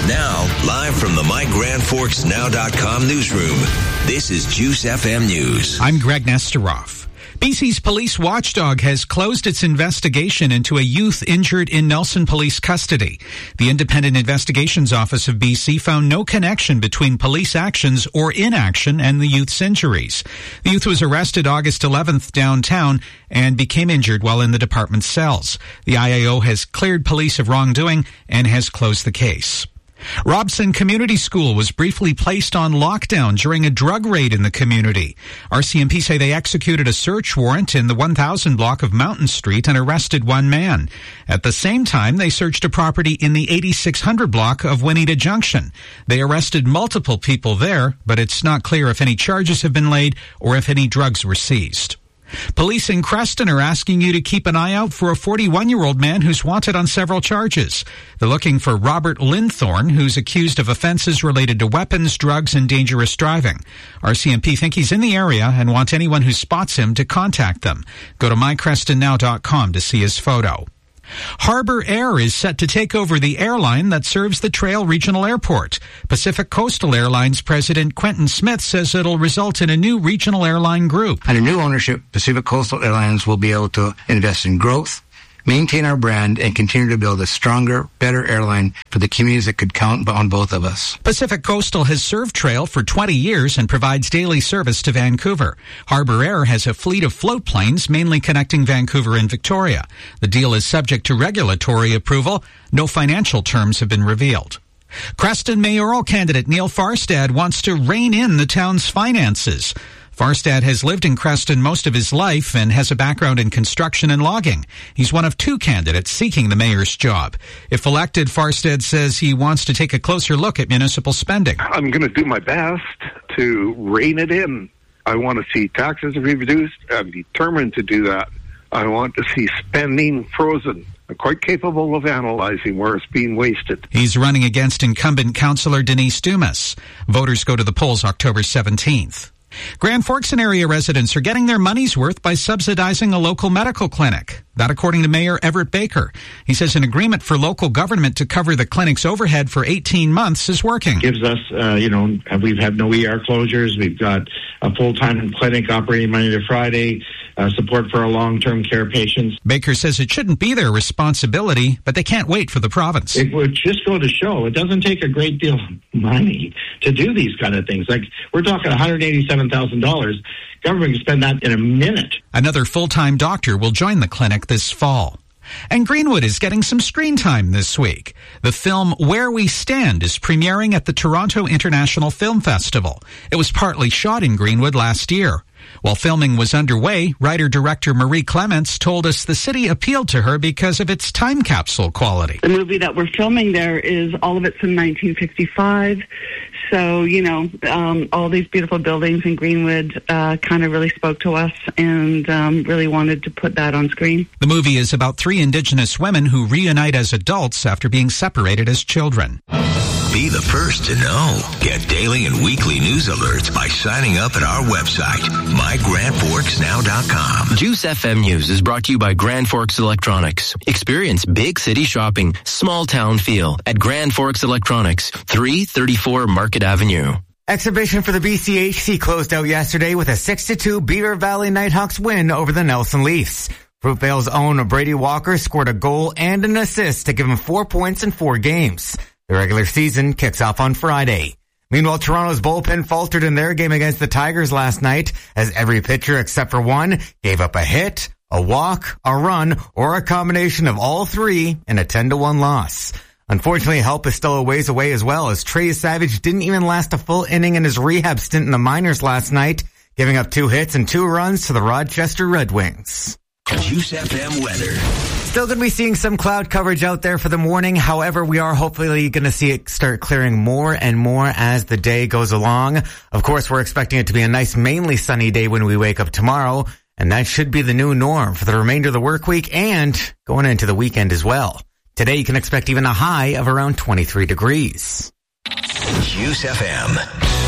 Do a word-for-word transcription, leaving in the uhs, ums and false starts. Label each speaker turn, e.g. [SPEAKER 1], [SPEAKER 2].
[SPEAKER 1] Now, live from the my grand forks now dot com newsroom, this is Juice F M News.
[SPEAKER 2] I'm Greg Nesteroff. B C's police watchdog has closed its investigation into a youth injured in Nelson police custody. The Independent Investigations Office of B C found no connection between police actions or inaction and the youth's injuries. The youth was arrested August eleventh downtown and became injured while in the department's cells. The I A O has cleared police of wrongdoing and has closed the case. Robson Community School was briefly placed on lockdown during a drug raid in the community. R C M P say they executed a search warrant in the one thousand block of Mountain Street and arrested one man. At the same time, they searched a property in the eighty-six hundred block of Winita Junction. They arrested multiple people there, but it's not clear if any charges have been laid or if any drugs were seized. Police in Creston are asking you to keep an eye out for a forty-one-year-old man who's wanted on several charges. They're looking for Robert Linthorne, who's accused of offenses related to weapons, drugs, and dangerous driving. R C M P think he's in the area and want anyone who spots him to contact them. Go to my creston now dot com to see his photo. Harbour Air is set to take over the airline that serves the Trail Regional Airport. Pacific Coastal Airlines President Quentin Smith says it'll result in a new regional airline group.
[SPEAKER 3] Under new ownership, Pacific Coastal Airlines will be able to invest in growth, maintain our brand, and continue to build a stronger, better airline for the communities that could count on both of us.
[SPEAKER 2] Pacific Coastal has served Trail for twenty years and provides daily service to Vancouver. Harbour Air has a fleet of float planes mainly connecting Vancouver and Victoria. The deal is subject to regulatory approval. No financial terms have been revealed. Creston mayoral candidate Neil Farstad wants to rein in the town's finances. Farstad has lived in Creston most of his life and has a background in construction and logging. He's one of two candidates seeking the mayor's job. If elected, Farstad says he wants to take a closer look at municipal spending.
[SPEAKER 4] I'm going to do my best to rein it in. I want to see taxes reduced. I'm determined to do that. I want to see spending frozen. I'm quite capable of analyzing where it's being wasted.
[SPEAKER 2] He's running against incumbent councillor Denise Dumas. Voters go to the polls October seventeenth. Grand Forks and area residents are getting their money's worth by subsidizing a local medical clinic. That according to Mayor Everett Baker. He says an agreement for local government to cover the clinic's overhead for eighteen months is working.
[SPEAKER 5] Gives us, uh, you know, we've had no E R closures. We've got a full-time clinic operating Monday to Friday, uh, support for our long-term care patients.
[SPEAKER 2] Baker says it shouldn't be their responsibility, but they can't wait for the province.
[SPEAKER 5] It would just go to show it doesn't take a great deal of money to do these kind of things. Like, we're talking one hundred eighty-seven thousand dollars. Government can spend that in a minute.
[SPEAKER 2] Another full-time doctor will join the clinic this fall. And Greenwood is getting some screen time this week. The film Where We Stand is premiering at the Toronto International Film Festival. It was partly shot in Greenwood last year. While filming was underway, writer-director Marie Clements told us the city appealed to her because of its time capsule quality.
[SPEAKER 6] The movie that we're filming there is, all of it's in nineteen fifty-five. So, you know, um, all these beautiful buildings in Greenwood uh, kind of really spoke to us and um, really wanted to put that on screen.
[SPEAKER 2] The movie is about three Indigenous women who reunite as adults after being separated as children.
[SPEAKER 1] Be the first to know. Get daily and weekly news alerts by signing up at our website, my grand forks now dot com.
[SPEAKER 7] Juice F M News is brought to you by Grand Forks Electronics. Experience big city shopping, small town feel at Grand Forks Electronics, three thirty-four Market Avenue.
[SPEAKER 8] Exhibition for the B C H C closed out yesterday with a six to two Beaver Valley Nighthawks win over the Nelson Leafs. Fruitvale's own Brady Walker scored a goal and an assist to give him four points in four games. The regular season kicks off on Friday. Meanwhile, Toronto's bullpen faltered in their game against the Tigers last night as every pitcher except for one gave up a hit, a walk, a run, or a combination of all three in a ten to one loss. Unfortunately, help is still a ways away as well, as Trey Savage didn't even last a full inning in his rehab stint in the minors last night, giving up two hits and two runs to the Rochester Red Wings.
[SPEAKER 1] Juice F M weather.
[SPEAKER 8] Still going to be seeing some cloud coverage out there for the morning. However, we are hopefully going to see it start clearing more and more as the day goes along. Of course, we're expecting it to be a nice, mainly sunny day when we wake up tomorrow, and that should be the new norm for the remainder of the work week and going into the weekend as well. Today, you can expect even a high of around twenty-three degrees.
[SPEAKER 1] Juice F M.